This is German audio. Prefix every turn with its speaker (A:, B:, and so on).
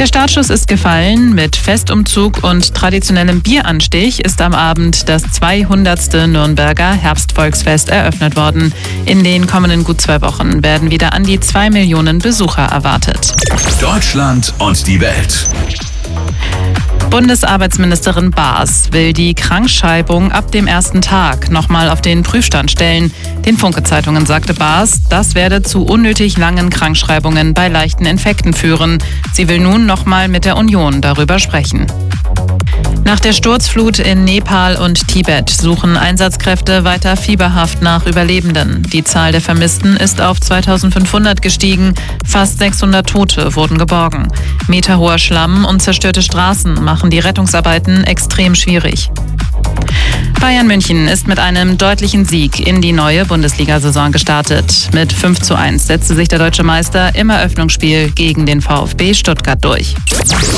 A: Der Startschuss ist gefallen. Mit Festumzug und traditionellem Bieranstich ist am Abend das 200. Nürnberger Herbstvolksfest eröffnet worden. In den kommenden gut 2 Wochen werden wieder an die 2 Millionen Besucher erwartet.
B: Deutschland und die Welt.
A: Bundesarbeitsministerin Baas will die Krankschreibung ab dem ersten Tag nochmal auf den Prüfstand stellen. Den Funke-Zeitungen sagte Baas, das werde zu unnötig langen Krankschreibungen bei leichten Infekten führen. Sie will nun nochmal mit der Union darüber sprechen. Nach der Sturzflut in Nepal und Tibet suchen Einsatzkräfte weiter fieberhaft nach Überlebenden. Die Zahl der Vermissten ist auf 2500 gestiegen. Fast 600 Tote wurden geborgen. Meterhoher Schlamm und zerstörte Straßen machen die Rettungsarbeiten extrem schwierig. Bayern München ist mit einem deutlichen Sieg in die neue Bundesliga-Saison gestartet. Mit 5:1 setzte sich der deutsche Meister im Eröffnungsspiel gegen den VfB Stuttgart durch.